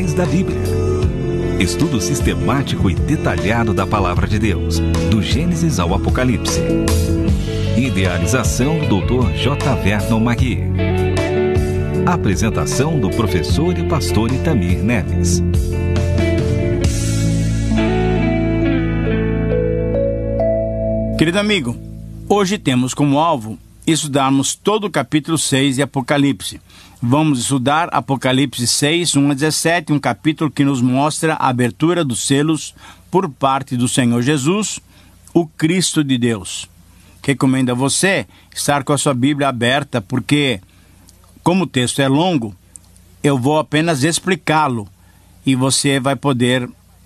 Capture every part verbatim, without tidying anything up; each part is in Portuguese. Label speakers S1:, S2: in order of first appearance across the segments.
S1: Da Bíblia. Estudo sistemático e detalhado da Palavra de Deus, do Gênesis ao Apocalipse. Idealização do doutor J. Vernon Magui. Apresentação do professor e pastor Itamir Neves.
S2: Querido amigo, hoje temos como alvo estudarmos todo o capítulo seis de Apocalipse. Vamos estudar Apocalipse seis, um a dezessete, um capítulo que nos mostra a abertura dos selos por parte do Senhor Jesus, o Cristo de Deus. Recomendo a você estar com a sua Bíblia aberta, porque, como o texto é longo, eu vou apenas explicá-lo e você vai poder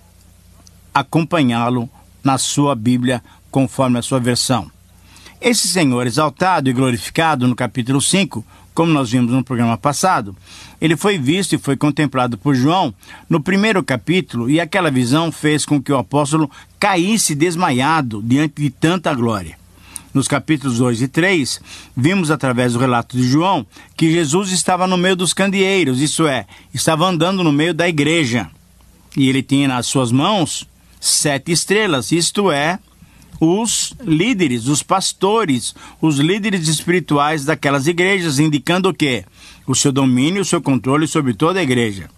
S2: acompanhá-lo na sua Bíblia, conforme a sua versão. Esse Senhor exaltado e glorificado no capítulo cinco, como nós vimos no programa passado, ele foi visto e foi contemplado por João no primeiro capítulo, e aquela visão fez com que o apóstolo caísse desmaiado diante de tanta glória. Nos capítulos dois e três, vimos através do relato de João que Jesus estava no meio dos candeeiros, isso é, estava andando no meio da igreja, e ele tinha nas suas mãos sete estrelas, isto é, os líderes, os pastores, os líderes espirituais daquelas igrejas, indicando o quê? O seu domínio, o seu controle sobre toda a igreja.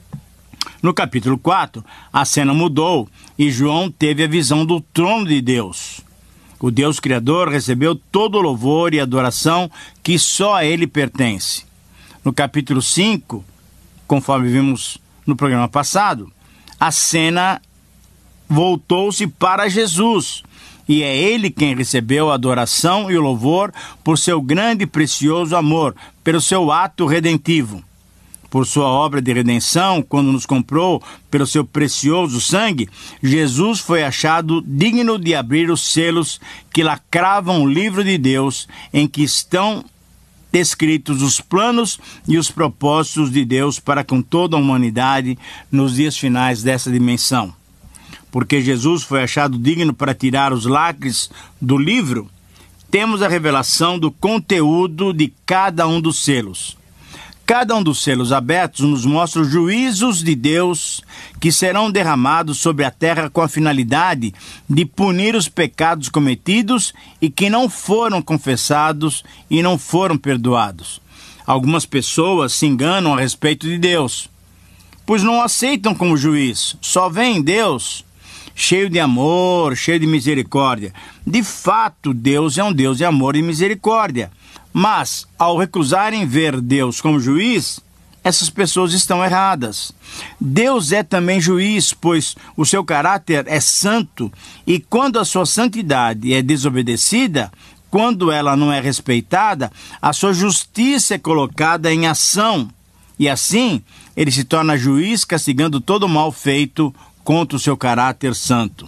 S2: No capítulo quatro, a cena mudou e João teve a visão do trono de Deus. O Deus Criador recebeu todo o louvor e adoração que só a ele pertence. No capítulo cinco, conforme vimos no programa passado, a cena voltou-se para Jesus. E é ele quem recebeu a adoração e o louvor por seu grande e precioso amor, pelo seu ato redentivo. Por sua obra de redenção, quando nos comprou pelo seu precioso sangue, Jesus foi achado digno de abrir os selos que lacravam o livro de Deus, em que estão descritos os planos e os propósitos de Deus para com toda a humanidade nos dias finais dessa dimensão. Porque Jesus foi achado digno para tirar os lacres do livro, temos a revelação do conteúdo de cada um dos selos. Cada um dos selos abertos nos mostra os juízos de Deus que serão derramados sobre a terra com a finalidade de punir os pecados cometidos e que não foram confessados e não foram perdoados. Algumas pessoas se enganam a respeito de Deus, pois não aceitam como juiz, só veem Deus cheio de amor, cheio de misericórdia. De fato, Deus é um Deus de amor e misericórdia. Mas, ao recusarem ver Deus como juiz, essas pessoas estão erradas. Deus é também juiz, pois o seu caráter é santo, e quando a sua santidade é desobedecida, quando ela não é respeitada, a sua justiça é colocada em ação. E assim, ele se torna juiz, castigando todo o mal feito contra o seu caráter santo.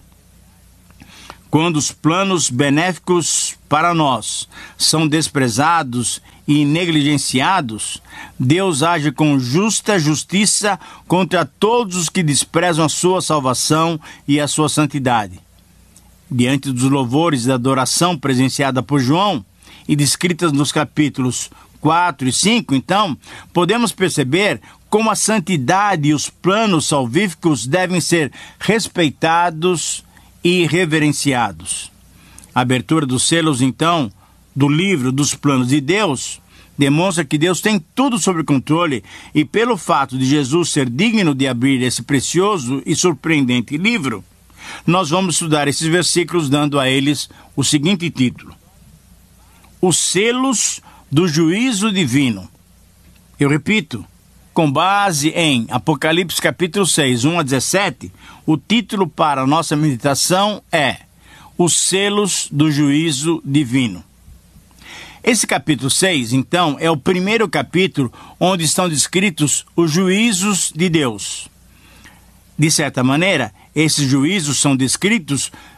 S2: Quando os planos benéficos para nós são desprezados e negligenciados, Deus age com justa justiça contra todos os que desprezam a sua salvação e a sua santidade. Diante dos louvores da adoração presenciada por João e descritas nos capítulos quatro e cinco, então, podemos perceber como a santidade e os planos salvíficos devem ser respeitados e reverenciados. A abertura dos selos, então, do livro dos planos de Deus, demonstra que Deus tem tudo sob controle, e pelo fato de Jesus ser digno de abrir esse precioso e surpreendente livro, nós vamos estudar esses versículos dando a eles o seguinte título: Os selos do juízo divino. Eu repito, com base em Apocalipse capítulo seis, um a dezessete, o título para a nossa meditação é Os selos do juízo divino. Esse capítulo seis, então, é o primeiro capítulo onde estão descritos os juízos de Deus. De certa maneira, esses juízos são descritos